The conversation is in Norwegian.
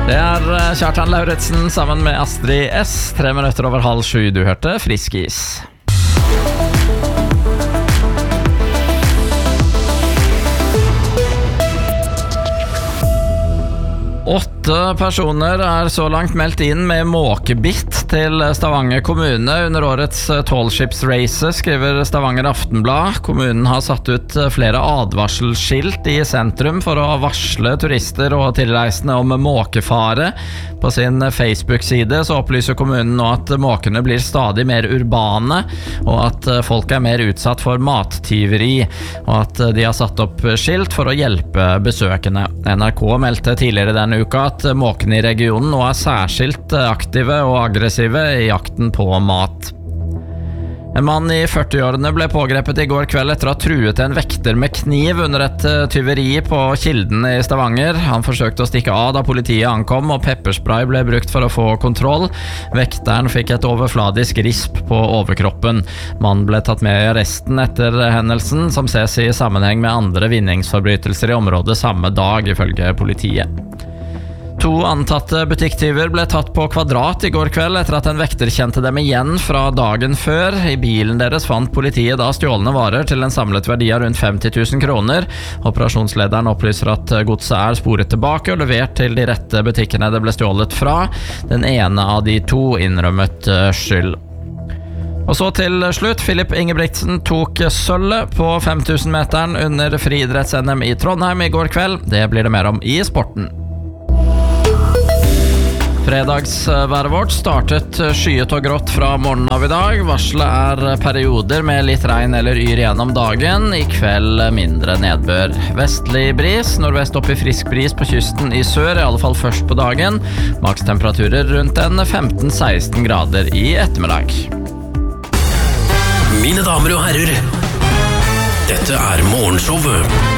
Det Kjartan Lauritsen sammen med Astrid S. 3 minutter over 6:30. Du hørte Friskis. 8 personer så langt meldt inn med måkebitt til Stavanger kommune under årets tallskipsrace, skriver Stavanger Aftenblad. Kommunen har satt ut flere advarselskilt i sentrum for å varsle turister og tilreisende om måkefare. På sin Facebook-side så opplyser kommunen nå at måkene blir stadig mer urbane, og at folk mer utsatt for mattyveri, og at de har satt opp skilt for å hjelpe besøkende. NRK meldte tidligere denne uka at måkene i regionen nå særskilt aktive og aggressive i jakten på mat. En mann i 40-årene ble pågrepet i går kveld etter å ha truet en vekter med kniv under et tyveri på Kilden i Stavanger. Han forsøkte å stikke av da politiet ankom, og pepperspray ble brukt for å få kontroll. Vekteren fikk et overfladisk risp på overkroppen. Mannen ble tatt med i arresten etter hendelsen, som ses i sammenheng med andre vinningsforbrytelser i området samme dag, ifølge politiet. 2 antatte butikktyver ble tatt på Kvadrat i går kveld etter at en vekter kjente dem igjen fra dagen før. I bilen deres fant politiet da stjålne varer til en samlet verdi av rundt 50 000 kroner. Operasjonslederen opplyser at godset sporet tilbake og levert til de rette butikkene det ble stjålet fra. Den ene av de 2 innrømmet skyld. Og så til slutt, Filip Ingebrigtsen tok sølvet på 5000-meteren under friidretts-NM i Trondheim i går kveld. Det blir det mer om i sporten. Fredagsværet vårt startet skyet og grått fra morgenen av i dag. Varselet perioder med litt regn eller yr gjennom dagen. I kveld mindre nedbør. Vestlig bris, nordvest opp i frisk bris på kysten i sør, i alle fall først på dagen. Makstemperaturer rundt 15-16 grader i ettermiddag. Mine damer og herrer, dette Morgenshowet.